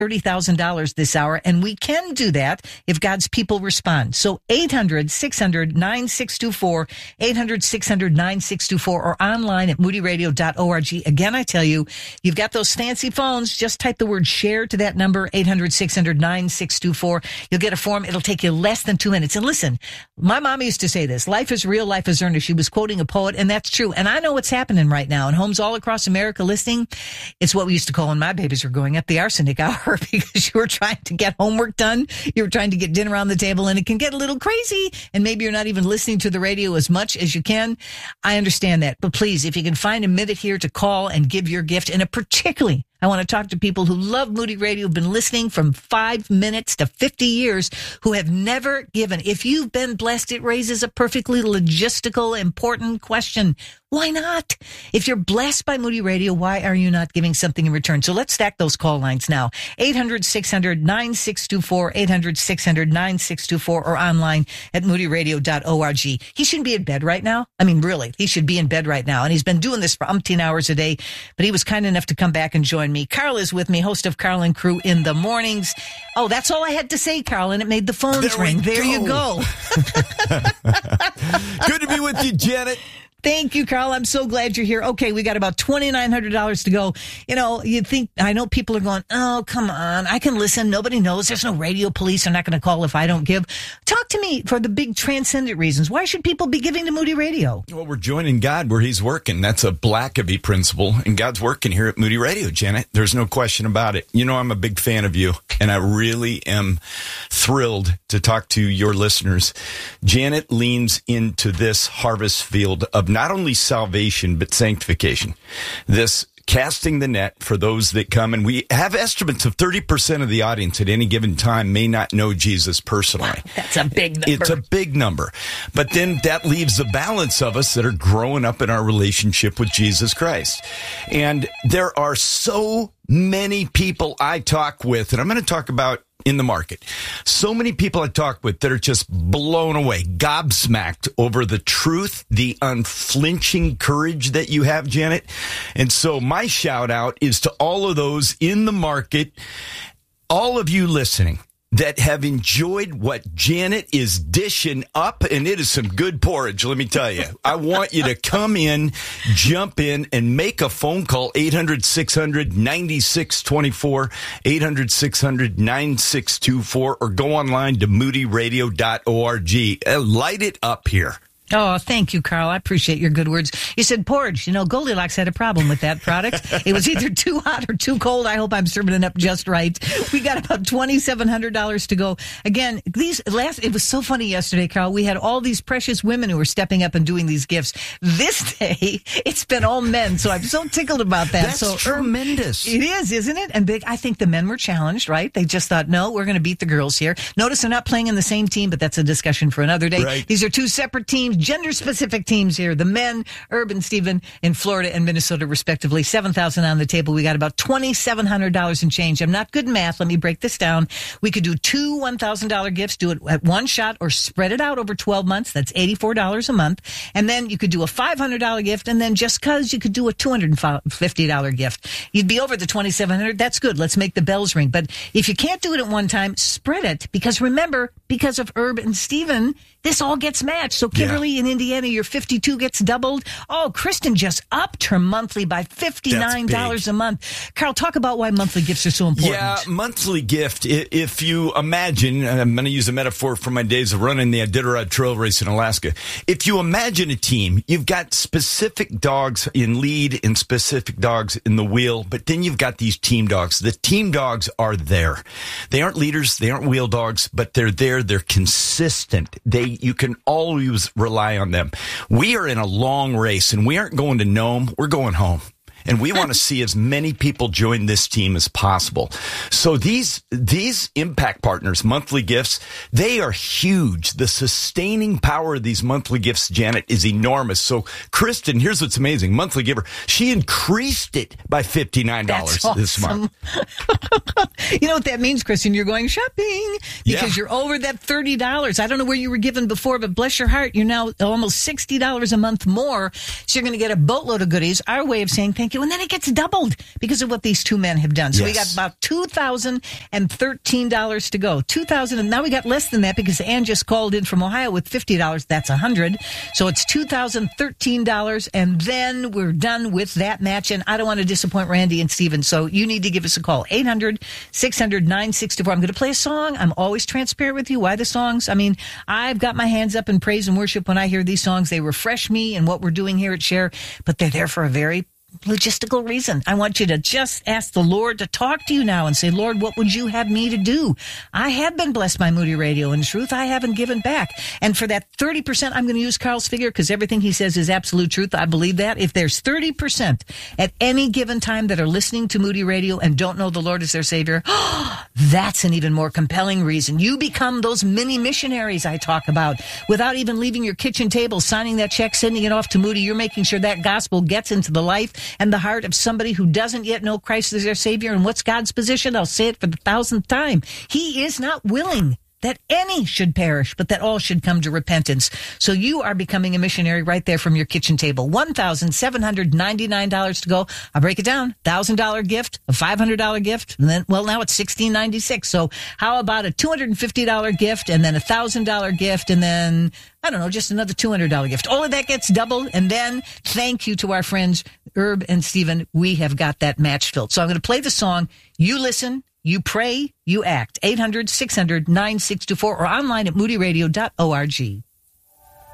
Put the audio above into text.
$30,000 this hour, and we can do that if God's people respond. So 800-600-9624, 800-600-9624, or online at moodyradio.org. Again, I tell you, you've got those fancy phones. Just type the word share to that number, 800-600-9624. You'll get a form. It'll take you less than 2 minutes. And listen, my mom used to say this, life is real, life is earnest. She was quoting a poet, and that's true. And I know what's happening right now in homes all across America listening. It's what we used to call when my babies were growing up, the arsenic hour, because you were trying to get homework done. You were trying to get dinner on the table, and it can get a little crazy. And maybe you're not even listening to the radio as much as you can. I understand that. But please, if you can find a minute here to call and give your gift, and particularly, I want to talk to people who love Moody Radio, who've been listening from 5 minutes to 50 years, who have never given. If you've been blessed, it raises a perfectly logistical, important question. Why not? If you're blessed by Moody Radio, why are you not giving something in return? So let's stack those call lines now. 800-600-9624, 800-600-9624, or online at moodyradio.org. He shouldn't be in bed right now. I mean, really, he should be in bed right now. And he's been doing this for umpteen hours a day, but he was kind enough to come back and join me. Carl is with me, host of Carl and Crew in the mornings. Oh, that's all I had to say, Carl, and it made the phones ring. There you go. Good to be with you, Janet. Thank you, Carl. I'm so glad you're here. Okay, we got about $2,900 to go. You know, I know people are going, oh, come on. I can listen. Nobody knows. There's no radio police. They're not going to call if I don't give. Talk to me for the big transcendent reasons. Why should people be giving to Moody Radio? Well, we're joining God where he's working. That's a Blackaby principle, and God's working here at Moody Radio, Janet. There's no question about it. You know, I'm a big fan of you, and I really am thrilled to talk to your listeners. Janet leans into this harvest field of not only salvation, but sanctification. This casting the net for those that come. And we have estimates of 30% of the audience at any given time may not know Jesus personally. That's a big number. It's a big number. But then that leaves the balance of us that are growing up in our relationship with Jesus Christ. And there are so many people I talk with, and I'm going to talk about in the market. So many people I talk with that are just blown away, gobsmacked over the truth, the unflinching courage that you have, Janet. And so my shout out is to all of those in the market, all of you listening that have enjoyed what Janet is dishing up, and it is some good porridge, let me tell you. I want you to come in, jump in, and make a phone call, 800-600-9624, 800-600-9624, or go online to moodyradio.org. Light it up here. Oh, thank you, Carl. I appreciate your good words. You said porridge. You know, Goldilocks had a problem with that product. It was either too hot or too cold. I hope I'm serving it up just right. We got about $2,700 to go. Again, it was so funny yesterday, Carl. We had all these precious women who were stepping up and doing these gifts. This day, it's been all men, so I'm so tickled about that. That's tremendous. It is, isn't it? And big. I think the men were challenged, right? They just thought, no, we're going to beat the girls here. Notice they're not playing in the same team, but that's a discussion for another day. Right. These are two separate teams. Gender-specific teams here. The men, Herb and Stephen, in Florida and Minnesota, respectively. $7,000 on the table. We got about $2,700 and change. I'm not good in math. Let me break this down. We could do two $1,000 gifts, do it at one shot, or spread it out over 12 months. That's $84 a month. And then you could do a $500 gift, and then just because you could do a $250 gift. You'd be over the $2,700. That's good. Let's make the bells ring. But if you can't do it at one time, spread it. Because remember, because of Herb and Stephen, this all gets matched. So Kimberly in Indiana, your 52 gets doubled. Oh, Kristen just upped her monthly by $59 a month. Carl, talk about why monthly gifts are so important. Yeah, monthly gift. If you imagine, I'm going to use a metaphor from my days of running the Iditarod Trail Race in Alaska. If you imagine a team, you've got specific dogs in lead and specific dogs in the wheel, but then you've got these team dogs. The team dogs are there. They aren't leaders. They aren't wheel dogs, but they're there. They're consistent. You can always rely on them. We are in a long race, and we aren't going to Nome. We're going home. And we want to see as many people join this team as possible. So these impact partners, monthly gifts, they are huge. The sustaining power of these monthly gifts, Janet, is enormous. So Kristen, here's what's amazing. Monthly giver, she increased it by $59 this month. You know what that means, Kristen? You're going shopping because you're over that $30. I don't know where you were given before, but bless your heart, you're now almost $60 a month more. So you're going to get a boatload of goodies. Our way of saying thank thank you. And then it gets doubled because of what these two men have done. So we got about $2,013 to go. $2,000, and now we got less than that because Ann just called in from Ohio with $50. That's $100. So it's $2,013, and then we're done with that match. And I don't want to disappoint Randy and Steven, so you need to give us a call. 800-600-9624. I'm going to play a song. I'm always transparent with you. Why the songs? I mean, I've got my hands up in praise and worship when I hear these songs. They refresh me in what we're doing here at Share, but they're there for a very logistical reason. I want you to just ask the Lord to talk to you now and say, Lord, what would you have me to do? I have been blessed by Moody Radio. In truth, I haven't given back. And for that 30%, I'm going to use Carl's figure because everything he says is absolute truth. I believe that. If there's 30% at any given time that are listening to Moody Radio and don't know the Lord as their Savior, that's an even more compelling reason. You become those mini missionaries I talk about without even leaving your kitchen table, signing that check, sending it off to Moody. You're making sure that gospel gets into the life and the heart of somebody who doesn't yet know Christ as their Savior. And what's God's position? I'll say it for the 1,000th time. He is not willing that any should perish, but that all should come to repentance. So you are becoming a missionary right there from your kitchen table. $1,799 to go. I'll break it down. $1,000 gift, a $500 gift, and then, well, now it's $1,696. So how about a $250 gift and then a $1,000 gift and then, I don't know, just another $200 gift. All of that gets doubled. And then thank you to our friends, Herb and Stephen. We have got that match filled. So I'm going to play the song. You listen. You pray, you act. 800-600-9624 or online at moodyradio.org.